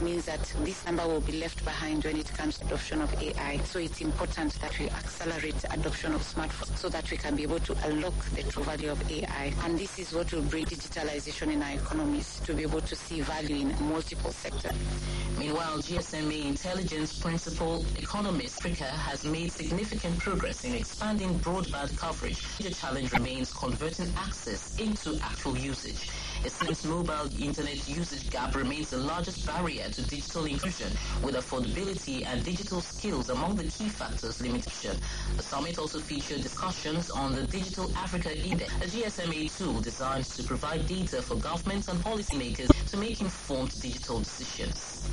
means that this number will be left behind when it comes to adoption of AI. So it's important that we accelerate adoption of smartphones so that we can be able to unlock the true value of AI. And this is what will bring digitalization in our economies, to be able to see value in multiple sectors. Meanwhile, GSMA Intelligence Principal Economist Africa has made significant progress in expanding broadband coverage. The challenge remains converting access into actual usage. It seems mobile internet usage gap remains the largest barrier to digital inclusion, with affordability and digital skills among the key factors limitation. The summit also featured discussions on the Digital Africa Index, a GSMA tool designed to provide data for governments and policymakers to make informed digital decisions.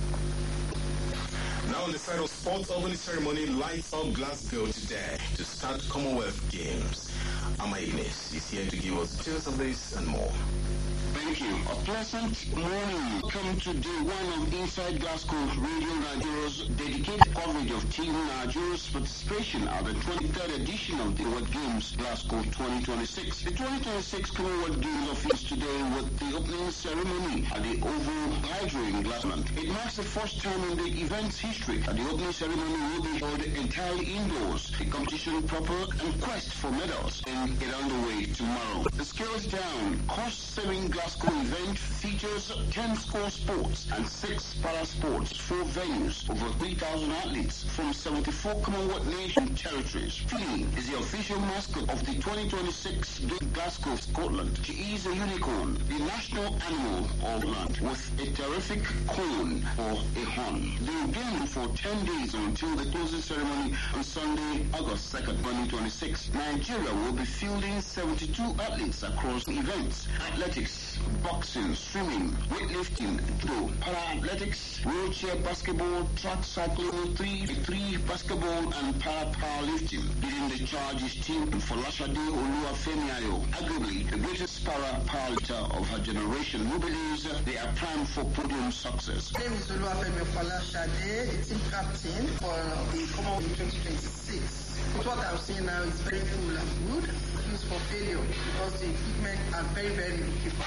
Now on the side of sports, opening ceremony lights up Glasgow today to start Commonwealth Games. Ama Ignis is here to give us details of this and more. Thank you. A pleasant morning. Welcome to day one of Inside Glasgow Radio Nigeria's dedicated coverage of Team Nigeria's participation at the 23rd edition of the World Games Glasgow 2026. The 2026 Commonwealth Games offers today with the opening ceremony at the Oval Hydro in Glasgow. It marks the first time in the event's history that the opening ceremony will be held entirely indoors. The competition proper and quest for medals and get underway tomorrow. The scales down, cost-saving Glasgow event features 10 score sports and 6 para sports, 4 venues, over 3,000 athletes from 74 Commonwealth nation territories. Feeling is the official mascot of the 2026 Glasgow, Scotland. She is a unicorn, the national animal of land, with a terrific cone or a horn. They will game for 10 days until the closing ceremony on Sunday, August 2nd, 2026. Nigeria will be fielding 72 athletes across events: athletics, boxing, swimming, weightlifting, judo, para-athletics, wheelchair basketball, track cycling, three basketball, and para-powerlifting. Leading the charge is team Folashade Oluwafemi-Ayo, arguably the greatest para-powerlifter of her generation, who believes they are primed for podium success. My name is Oluwafemi Folashade, the team captain for the Commonwealth 2026. What I'm seeing now is very cool and good. Used for failure because the equipment are very, very equipped.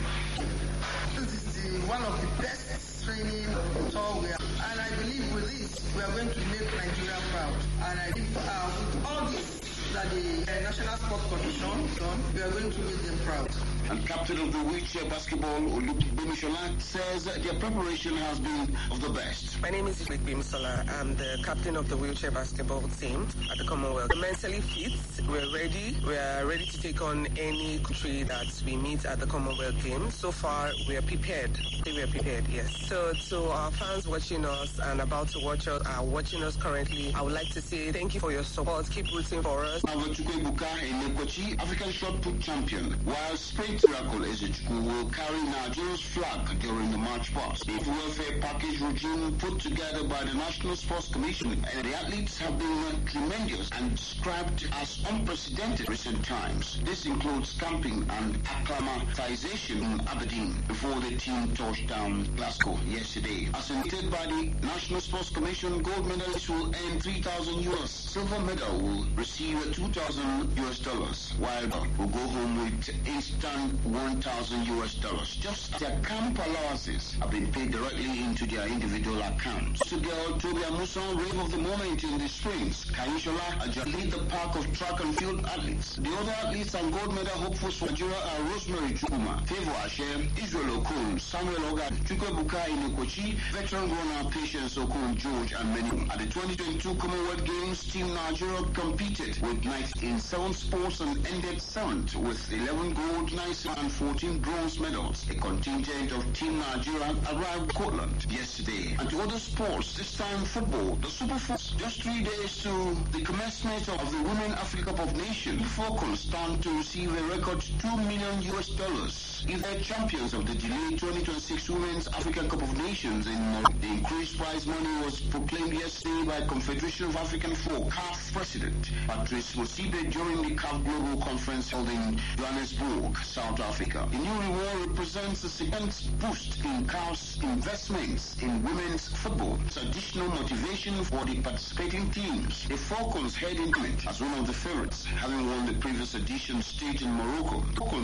This is one of the best training tour we have. And I believe with this, we are going to make Nigeria proud. And I think with all this that the National Sport Commission has done, we are going to make them proud. And captain of the wheelchair basketball, Oluwafemi-Ayo, says their preparation has been of the best. My name is Oluwafemi-Ayo. I'm the captain of the wheelchair basketball team at the Commonwealth. We're mentally fit. We're ready. We are ready to take on any country that we meet at the Commonwealth Games. So far, we are prepared. We are prepared, yes. So to our fans watching us and about to watch us, are watching us currently, I would like to say thank you for your support. Keep rooting for us. Chukwu Ebuka Enekwechi, African shot put champion, while Sprint Miracle Ezechukwu will carry Nigeria's flag during the March Past. The welfare package regime put together by the National Sports Commission, and the athletes have been tremendous and described as unprecedented in recent times. This includes camping and acclimatization in Aberdeen before the team touched down Glasgow yesterday. As indicated by the National Sports Commission, gold medalists will earn $3,000. Silver medal will receive $2,000, while will go home with instant $1,000. Just as their camp allowances have been paid directly into their individual accounts. To girl Toby Amusan, rave of the moment in the sprints. Kayishola lead the pack of track and field athletes. The other athletes and gold medal hopefuls for Nigeria are Rosemary Chukuma, Favor Ashe, Israel Okun, Samuel Oga, Chukwu Ebuka Enekwechi, veteran runner Patience Okun George, and many more. At the 2022 Commonwealth Games, Team Nigeria competed with nights in 7 sports and ended 7th with 11 gold, 9 and 14 bronze medals. A contingent of Team Nigeria arrived Scotland yesterday. And to other sports, this time football. The Super Falcons, just 3 days to the commencement of the Women Africa Cup of Nations, the Falcons stand to receive a record $2 million if they're champions of the delayed 2026 Women's African Cup of Nations in Morocco. The increased prize money was proclaimed yesterday by Confederation of African Football (CAF) President Patrice Motsepe during the CAF Global Conference held in Johannesburg, South Africa. The new reward represents a significant boost in CAF's investments in women's football. It's additional motivation for the participating teams. The Falcons head into it as one of the favorites, having won the previous edition stage in Morocco.